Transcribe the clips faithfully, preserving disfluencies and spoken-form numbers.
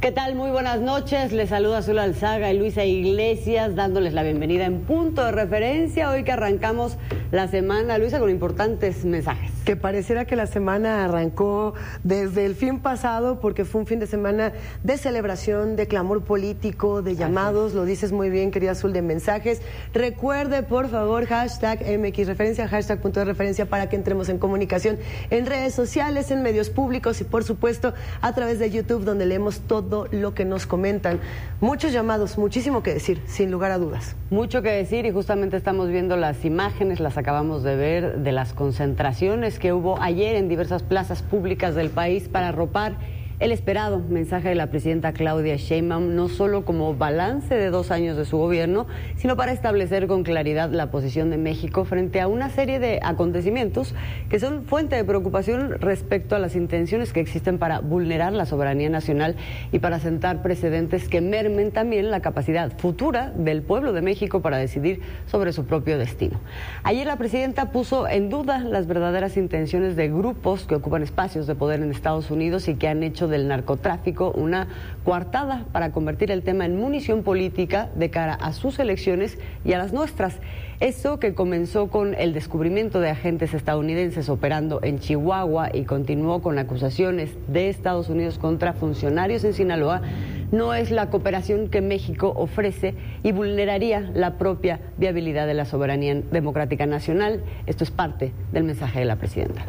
¿Qué tal? Muy buenas noches. Les saluda Azul Alzaga y Luisa Iglesias, dándoles la bienvenida en Punto de Referencia. Hoy que arrancamos la semana, Luisa, con importantes mensajes. Que pareciera que la semana arrancó desde el fin pasado, porque fue un fin de semana de celebración, de clamor político, de llamados, lo dices muy bien, querida Azul, de mensajes. Recuerde, por favor, hashtag M X Referencia, hashtag Punto de Referencia, para que entremos en comunicación en redes sociales, en medios públicos y, por supuesto, a través de YouTube, donde leemos todo lo que nos comentan. Muchos llamados, muchísimo que decir, sin lugar a dudas. Mucho que decir, y justamente estamos viendo las imágenes, las acabamos de ver, de las concentraciones que hubo ayer en diversas plazas públicas del país para arropar el esperado mensaje de la presidenta Claudia Sheinbaum, no solo como balance de dos años de su gobierno, sino para establecer con claridad la posición de México frente a una serie de acontecimientos que son fuente de preocupación respecto a las intenciones que existen para vulnerar la soberanía nacional y para sentar precedentes que mermen también la capacidad futura del pueblo de México para decidir sobre su propio destino. Ayer la presidenta puso en duda las verdaderas intenciones de grupos que ocupan espacios de poder en Estados Unidos y que han hecho del narcotráfico una coartada para convertir el tema en munición política de cara a sus elecciones y a las nuestras. Eso que comenzó con el descubrimiento de agentes estadounidenses operando en Chihuahua y continuó con acusaciones de Estados Unidos contra funcionarios en Sinaloa, no es la cooperación que México ofrece y vulneraría la propia viabilidad de la soberanía democrática nacional. Esto es parte del mensaje de la presidenta.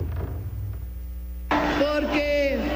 Porque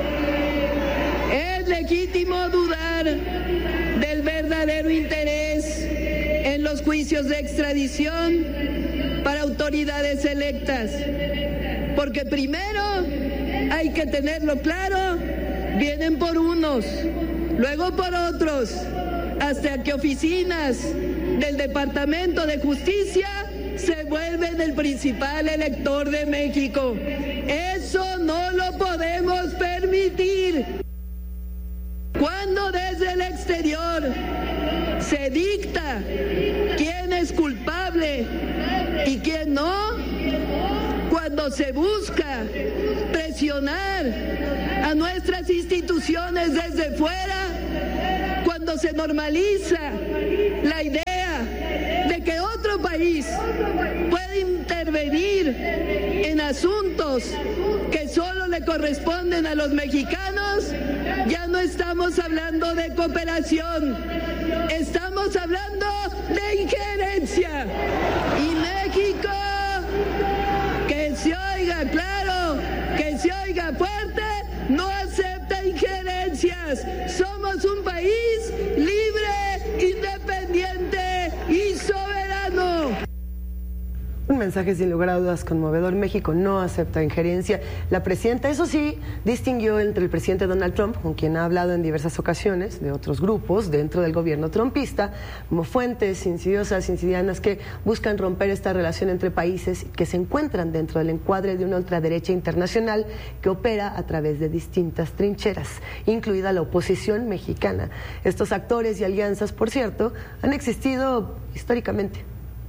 es legítimo dudar del verdadero interés en los juicios de extradición para autoridades electas, porque primero hay que tenerlo claro, vienen por unos, luego por otros, hasta que oficinas del Departamento de Justicia se vuelven el principal elector de México. Eso no lo podemos permitir. Cuando desde el exterior se dicta quién es culpable y quién no, cuando se busca presionar a nuestras instituciones desde fuera, cuando se normaliza la idea de que otro país puede intervenir en asuntos que solo le corresponden a los mexicanos, ya no estamos hablando de cooperación, estamos hablando de injerencia. Y México, que se oiga claro, que se oiga fuerte, no acepta injerencias. Somos un país libre, independiente y soberano. Un mensaje sin lugar a dudas conmovedor. México no acepta injerencia. La presidenta, eso sí, distinguió entre el presidente Donald Trump, con quien ha hablado en diversas ocasiones, de otros grupos dentro del gobierno trumpista, como fuentes insidiosas, insidianas, que buscan romper esta relación entre países que se encuentran dentro del encuadre de una ultraderecha internacional que opera a través de distintas trincheras, incluida la oposición mexicana. Estos actores y alianzas, por cierto, han existido históricamente.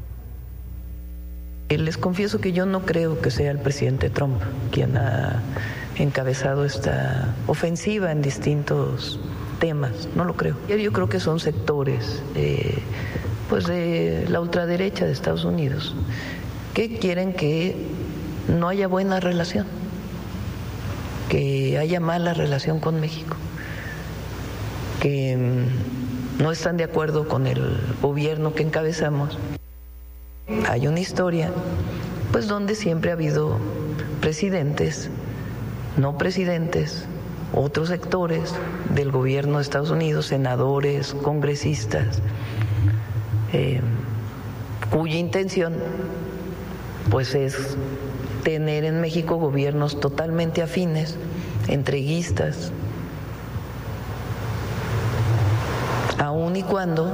Les confieso que yo no creo que sea el presidente Trump quien ha encabezado esta ofensiva en distintos temas, no lo creo. Yo creo que son sectores eh, pues de la ultraderecha de Estados Unidos que quieren que no haya buena relación, que haya mala relación con México, que mm, no están de acuerdo con el gobierno que encabezamos. Hay una historia, pues, donde siempre ha habido presidentes, no presidentes, otros sectores del gobierno de Estados Unidos, senadores, congresistas, eh, cuya intención, pues, es tener en México gobiernos totalmente afines, entreguistas, aun y cuando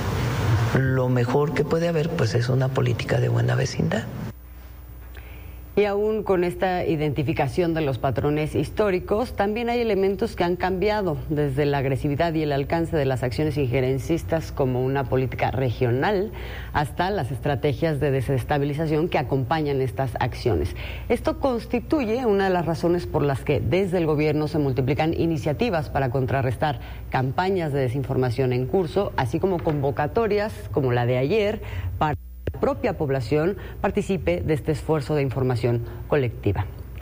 lo mejor que puede haber, pues, es una política de buena vecindad. Y aún con esta identificación de los patrones históricos, también hay elementos que han cambiado, desde la agresividad y el alcance de las acciones injerencistas como una política regional hasta las estrategias de desestabilización que acompañan estas acciones. Esto constituye una de las razones por las que desde el gobierno se multiplican iniciativas para contrarrestar campañas de desinformación en curso, así como convocatorias como la de ayer para la propia población participe de este esfuerzo de información colectiva.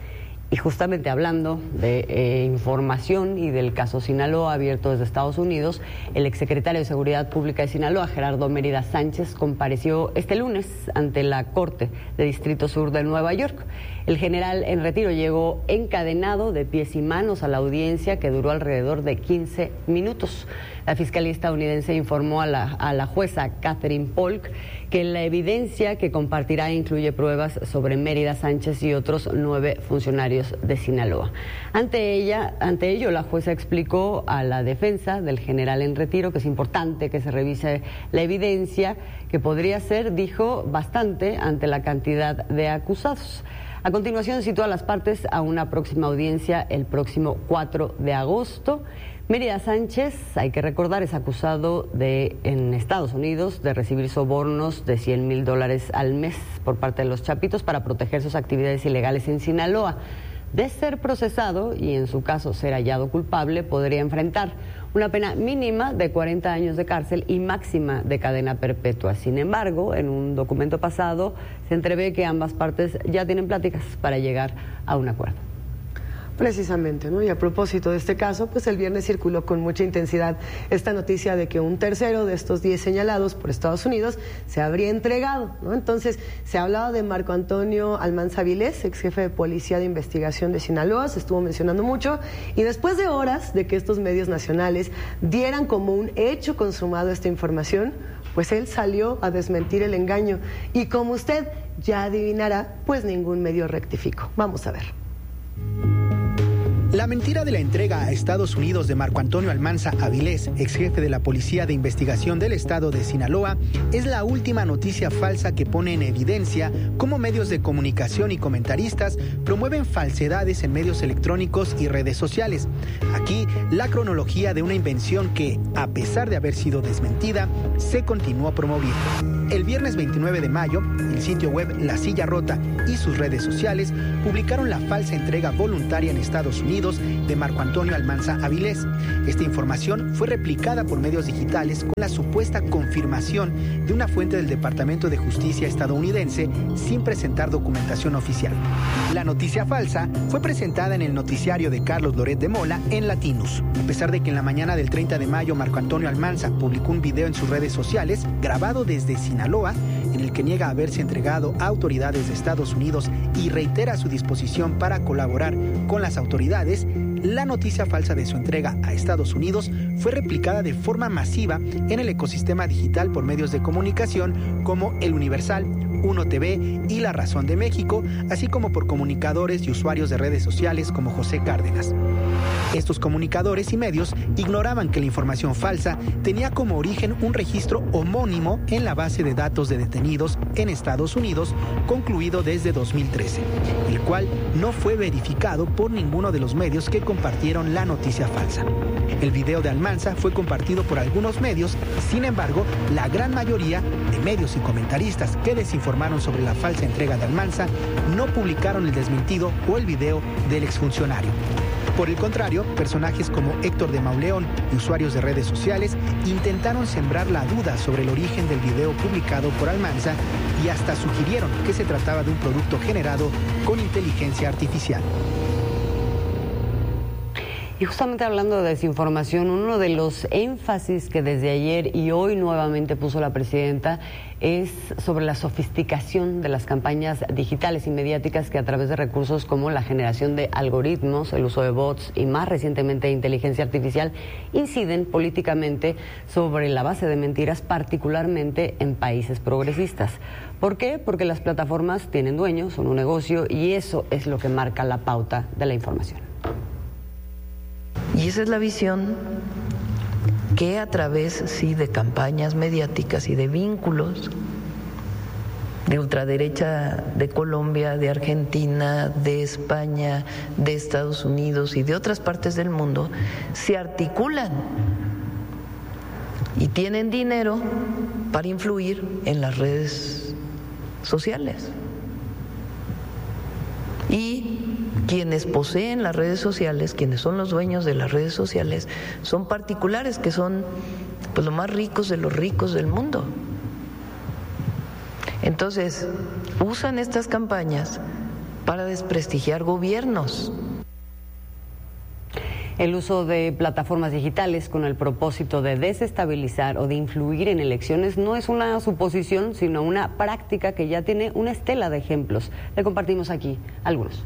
Y justamente hablando de eh, información y del caso Sinaloa abierto desde Estados Unidos, el exsecretario de Seguridad Pública de Sinaloa, Gerardo Mérida Sánchez, compareció este lunes ante la Corte de Distrito Sur de Nueva York. El general en retiro llegó encadenado de pies y manos a la audiencia, que duró alrededor de quince minutos. La Fiscalía estadounidense informó a la, a la jueza Catherine Polk que la evidencia que compartirá incluye pruebas sobre Mérida Sánchez y otros nueve funcionarios de Sinaloa. Ante ella, ante ello, la jueza explicó a la defensa del general en retiro que es importante que se revise la evidencia, que podría ser, dijo, bastante ante la cantidad de acusados. A continuación citó a las partes a una próxima audiencia el próximo cuatro de agosto. Mérida Sánchez, hay que recordar, es acusado de, en Estados Unidos, de recibir sobornos de cien mil dólares al mes por parte de los Chapitos para proteger sus actividades ilegales en Sinaloa. De ser procesado y en su caso ser hallado culpable, podría enfrentar una pena mínima de cuarenta años de cárcel y máxima de cadena perpetua. Sin embargo, en un documento pasado se entrevé que ambas partes ya tienen pláticas para llegar a un acuerdo. Precisamente, ¿no? Y a propósito de este caso, pues el viernes circuló con mucha intensidad esta noticia de que un tercero de estos diez señalados por Estados Unidos se habría entregado, ¿no? Entonces, se hablaba de Marco Antonio Almanza Vilés, ex jefe de Policía de Investigación de Sinaloa, se estuvo mencionando mucho, y después de horas de que estos medios nacionales dieran como un hecho consumado esta información, pues él salió a desmentir el engaño, y como usted ya adivinará, pues ningún medio rectificó. Vamos a ver. La mentira de la entrega a Estados Unidos de Marco Antonio Almanza Avilés, ex jefe de la Policía de Investigación del Estado de Sinaloa, es la última noticia falsa que pone en evidencia cómo medios de comunicación y comentaristas promueven falsedades en medios electrónicos y redes sociales. Aquí, la cronología de una invención que, a pesar de haber sido desmentida, se continuó promoviendo. El viernes veintinueve de mayo, el sitio web La Silla Rota y sus redes sociales publicaron la falsa entrega voluntaria en Estados Unidos de Marco Antonio Almanza Avilés. Esta información fue replicada por medios digitales con la supuesta confirmación de una fuente del Departamento de Justicia estadounidense sin presentar documentación oficial. La noticia falsa fue presentada en el noticiario de Carlos Loret de Mola en Latinus. A pesar de que en la mañana del treinta de mayo Marco Antonio Almanza publicó un video en sus redes sociales grabado desde Sinaloa, en el que niega haberse entregado a autoridades de Estados Unidos y reitera su disposición para colaborar con las autoridades, la noticia falsa de su entrega a Estados Unidos fue replicada de forma masiva en el ecosistema digital por medios de comunicación como El Universal, Uno T V y La Razón de México, así como por comunicadores y usuarios de redes sociales como José Cárdenas. Estos comunicadores y medios ignoraban que la información falsa tenía como origen un registro homónimo en la base de datos de detenidos en Estados Unidos, concluido desde dos mil trece, el cual no fue verificado por ninguno de los medios que compartieron la noticia falsa. El video de Almanza fue compartido por algunos medios, sin embargo, la gran mayoría de medios y comentaristas que desinformaron sobre la falsa entrega de Almanza no publicaron el desmentido o el video del exfuncionario. Por el contrario, personajes como Héctor de Mauleón y usuarios de redes sociales intentaron sembrar la duda sobre el origen del video publicado por Almanza y hasta sugirieron que se trataba de un producto generado con inteligencia artificial. Y justamente hablando de desinformación, uno de los énfasis que desde ayer y hoy nuevamente puso la presidenta es sobre la sofisticación de las campañas digitales y mediáticas que a través de recursos como la generación de algoritmos, el uso de bots y más recientemente inteligencia artificial inciden políticamente sobre la base de mentiras, particularmente en países progresistas. ¿Por qué? Porque las plataformas tienen dueños, son un negocio y eso es lo que marca la pauta de la información. Y esa es la visión que a través, sí, de campañas mediáticas y de vínculos de ultraderecha de Colombia, de Argentina, de España, de Estados Unidos y de otras partes del mundo, se articulan y tienen dinero para influir en las redes sociales. Y quienes poseen las redes sociales, quienes son los dueños de las redes sociales, son particulares que son pues los más ricos de los ricos del mundo. Entonces, usan estas campañas para desprestigiar gobiernos. El uso de plataformas digitales con el propósito de desestabilizar o de influir en elecciones no es una suposición, sino una práctica que ya tiene una estela de ejemplos. Le compartimos aquí algunos.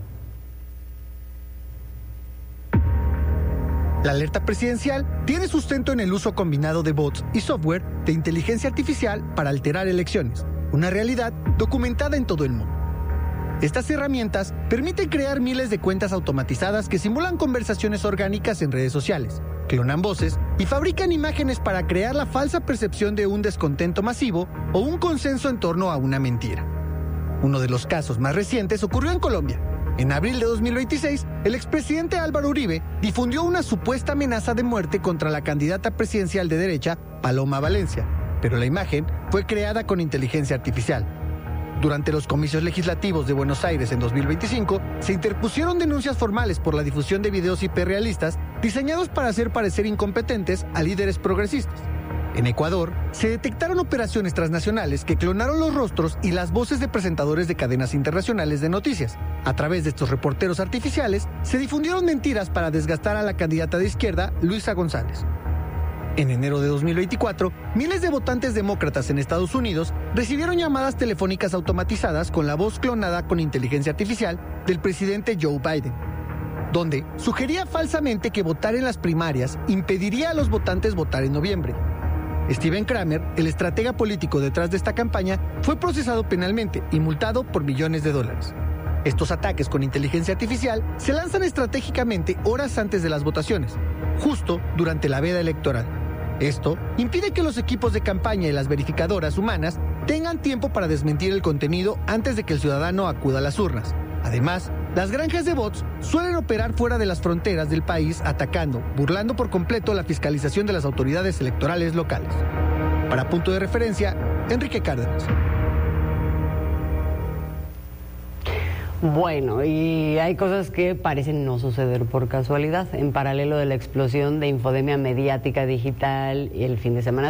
La alerta presidencial tiene sustento en el uso combinado de bots y software de inteligencia artificial para alterar elecciones, una realidad documentada en todo el mundo. Estas herramientas permiten crear miles de cuentas automatizadas que simulan conversaciones orgánicas en redes sociales, clonan voces y fabrican imágenes para crear la falsa percepción de un descontento masivo o un consenso en torno a una mentira. Uno de los casos más recientes ocurrió en Colombia. En abril de dos mil veintiséis, el expresidente Álvaro Uribe difundió una supuesta amenaza de muerte contra la candidata presidencial de derecha, Paloma Valencia, pero la imagen fue creada con inteligencia artificial. Durante los comicios legislativos de Buenos Aires en dos mil veinticinco, se interpusieron denuncias formales por la difusión de videos hiperrealistas diseñados para hacer parecer incompetentes a líderes progresistas. En Ecuador, se detectaron operaciones transnacionales que clonaron los rostros y las voces de presentadores de cadenas internacionales de noticias. A través de estos reporteros artificiales, se difundieron mentiras para desgastar a la candidata de izquierda, Luisa González. En enero de dos mil veinticuatro, miles de votantes demócratas en Estados Unidos recibieron llamadas telefónicas automatizadas con la voz clonada con inteligencia artificial del presidente Joe Biden, donde sugería falsamente que votar en las primarias impediría a los votantes votar en noviembre. Steven Kramer, el estratega político detrás de esta campaña, fue procesado penalmente y multado por millones de dólares. Estos ataques con inteligencia artificial se lanzan estratégicamente horas antes de las votaciones, justo durante la veda electoral. Esto impide que los equipos de campaña y las verificadoras humanas tengan tiempo para desmentir el contenido antes de que el ciudadano acuda a las urnas. Además, las granjas de bots suelen operar fuera de las fronteras del país atacando, burlando por completo la fiscalización de las autoridades electorales locales. Para Punto de Referencia, Enrique Cárdenas. Bueno, y hay cosas que parecen no suceder por casualidad. En paralelo de la explosión de infodemia mediática digital y el fin de semana